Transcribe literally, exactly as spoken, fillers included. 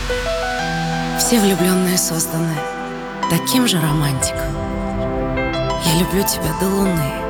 Все влюбленные созданы таким же романтиком. Я люблю тебя до луны.